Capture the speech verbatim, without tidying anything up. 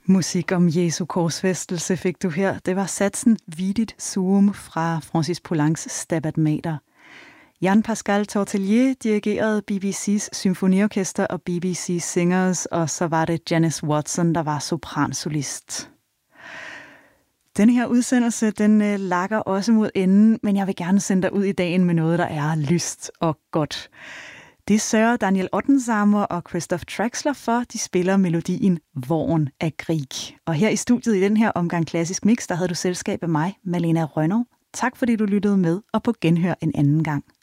Musik om Jesu korsfæstelse fik du her. Det var satsen Vidit Suum fra Francis Poulencs Stabat Mater. Jean-Pascal Tortelier dirigerede B B C's symfoniorkester og B B C Singers, og så var det Janice Watson, der var sopransolist. Denne her udsendelse, den øh, lakker også mod enden, men jeg vil gerne sende dig ud i dagen med noget, der er lyst og godt. Det sørger Daniel Ottensamer og Christoph Traxler for. De spiller melodien Våren af Grieg. Og her i studiet i den her omgang Klassisk Mix, der havde du selskab af mig, Malena Rønnow. Tak fordi du lyttede med, og på genhør en anden gang.